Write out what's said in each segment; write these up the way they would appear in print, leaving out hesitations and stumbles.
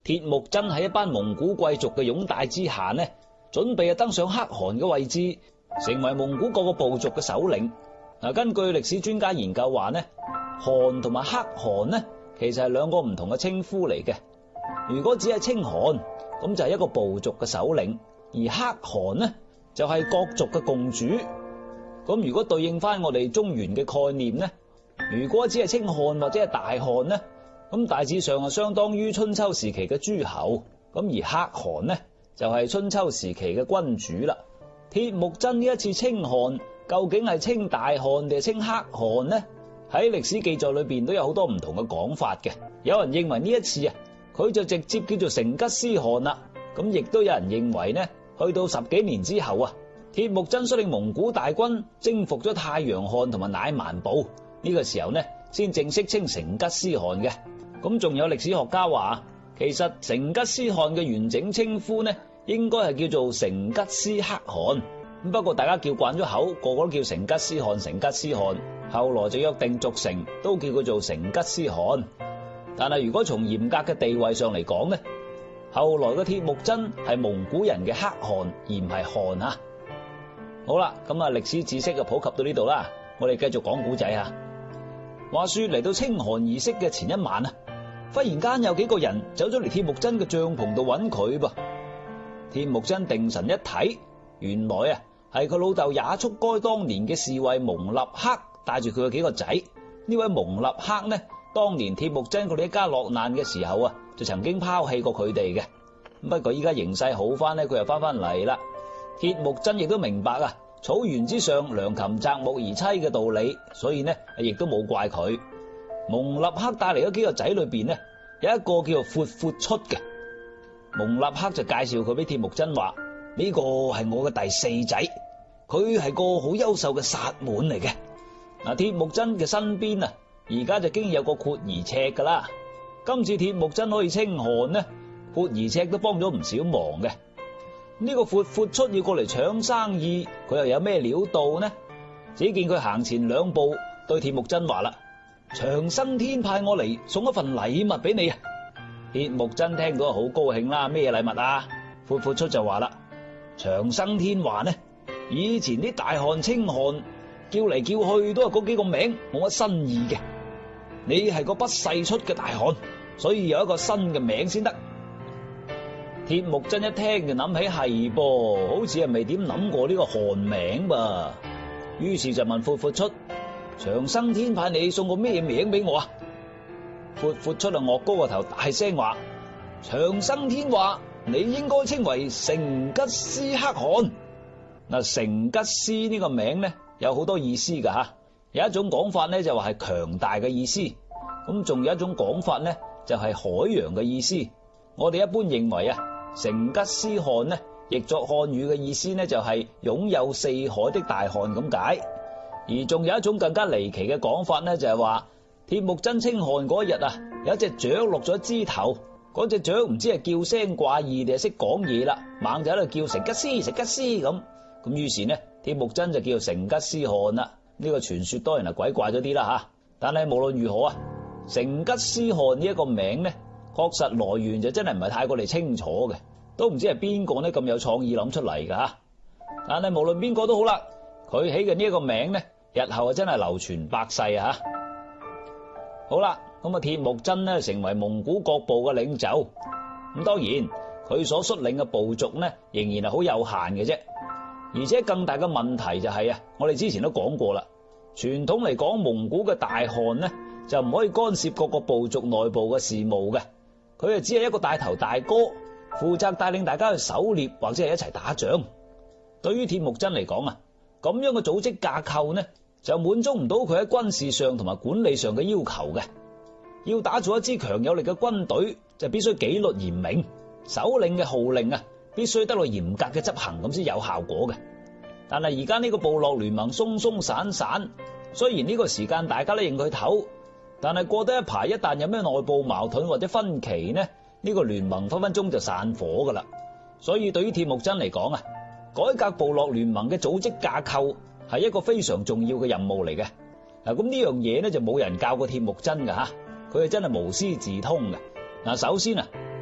鐵木真喺一班蒙古貴族嘅擁戴之下呢，準備登上可汗嘅位置，成為蒙古各個部族嘅首領。根據歷史專家研究話呢，汗同埋可汗呢，其實係兩個唔同嘅稱呼嚟嘅。如果只係稱汗，咁就係一個部族嘅首領，而可汗呢就係各族嘅共主。咁如果對應翻我哋中原嘅概念呢，如果只係稱汗或者係大汗呢，咁大致上係相當於春秋時期嘅諸侯。咁而可汗呢就係春秋時期嘅君主啦。鐵木真呢一次稱汗，究竟係稱大汗定係稱可汗呢？喺歷史記載裏邊都有好多唔同嘅講法嘅。有人認為呢一次佢就直接叫做成吉思汗啦。咁亦都有人認為呢，去到10幾年之後鐵木真率領蒙古大軍征服咗太陽汗同埋乃蠻部，呢個時候呢先正式稱成吉思汗嘅。咁仲有歷史學家話，其實成吉思汗嘅完整稱呼呢，應該係叫做成吉思可汗。不過大家叫慣咗口，個個都叫成吉思汗，成吉思汗，後來就約定俗成，都叫佢做成吉思汗。但係如果從嚴格嘅地位上嚟講呢，後來嘅鐵木真係蒙古人嘅可汗，而唔係汗啊。好啦，咁歷史知識就普及到呢度啦，我哋繼續講古仔啊。話說嚟到稱汗儀式嘅前一晚忽然間有幾個人走咗嚟鐵木真嘅帳篷度揾佢噃。鐵木真定神一睇，原來係佢老豆也速該當年嘅侍衛蒙立克帶住佢嘅幾個仔。呢位蒙立克呢，當年鐵木真佢哋一家落難嘅時候就曾經拋棄過佢哋嘅。不過依家形勢好翻呢，佢又翻嚟啦。鐵木真亦都明白草原之上良禽擇木而棲嘅道理，所以呢亦都冇怪佢。蒙立克帶嚟咗幾個仔裏邊呢，有一個叫做闊闊出嘅。蒙立克就介紹佢俾鐵木真話，呢個係我嘅第4仔，佢係個好優秀嘅薩滿嚟嘅。鐵木真嘅身邊而家就經已有個闊兒赤噶啦。今次鐵木真可以稱汗呢，闊兒赤都幫咗唔少忙嘅。呢個闊闊出要過嚟搶生意，佢又有咩料到呢？只見佢行前2步，對鐵木真話啦：長生天派我嚟送一份禮物俾你啊！鐵木真聽到好高興啦，咩禮物啊？闊闊出就話啦：長生天話呢，以前啲大汗稱汗叫嚟叫去都係嗰幾個名，冇乜新意嘅。你係個不世出嘅大汗，所以有一個新嘅名先得。鐵木真一聽就諗起係噃，好似係未點諗過呢個汗名噃。於是就問闊闊出：長生天派你送個咩名俾我啊？闊闊出惡高個頭，大聲話：長生天話你應該稱為成吉思可汗。成吉思呢個名呢，有好多意思噶吓。有一種講法呢就話係強大嘅意思，咁仲有一種講法呢就係海洋嘅意思。我哋一般認為成吉思汗呢，譯作漢語嘅意思呢就係擁有4海的大汗咁解。而仲有一種更加離奇嘅講法呢，就係話鐵木真稱汗嗰日有一隻雀落咗枝頭，嗰隻雀唔知係叫聲怪異定係識講嘢啦，猛就喺度叫成吉思成吉思咁。咁於是呢，鐵木真就叫成吉思汗啦。呢個傳說當然係鬼怪咗啲啦吓，但係無論如何成吉思汗呢一個名呢，確實來源就真係唔係太過嚟清楚嘅，都唔知係邊個呢咁有創意諗出嚟噶吓。但係無論邊個都好啦，佢起嘅呢一個名呢，日後真係流傳百世啊！好啦，咁鐵木真呢成為蒙古各部嘅領袖，咁當然佢所率領嘅部族呢，仍然係好有限嘅啫。而且更大嘅問題就係我哋之前都講過啦，傳統嚟講，蒙古嘅大汗呢就唔可以干涉各個部族內部嘅事務嘅，佢只係一個帶頭大哥，負責帶領大家去狩獵或者係一齊打仗。對於鐵木真嚟講咁樣嘅組織架構呢，就滿足唔到佢喺軍事上同埋管理上嘅要求嘅。要打造一支強有力嘅軍隊，就必須紀律嚴明，首領嘅號令必須得到嚴格嘅執行，咁先有效果嘅。但係而家呢個部落聯盟鬆鬆散散，雖然呢個時間大家都認佢頭，但係過得一排，一旦有咩內部矛盾或者分歧呢，呢個聯盟分分鐘就散伙噶啦。所以對於鐵木真嚟講改革部落聯盟嘅組織架構係一個非常重要嘅任務嚟嘅。咁呢樣嘢呢就冇人教過鐵木真噶吓，佢係真係無師自通嘅。首先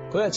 佢係